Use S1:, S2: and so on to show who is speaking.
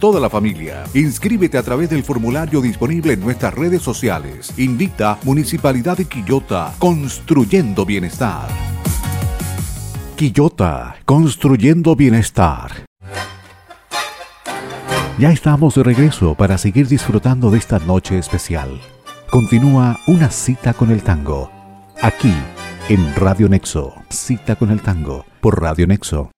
S1: toda la familia. Inscríbete a través del formulario disponible en nuestras redes sociales. Invita Municipalidad de Quillota, construyendo bienestar. Quillota, construyendo bienestar. Ya estamos de regreso para seguir disfrutando de esta noche especial. Continúa Una cita con el tango, aquí en Radio Nexo. Cita con el tango por Radio Nexo.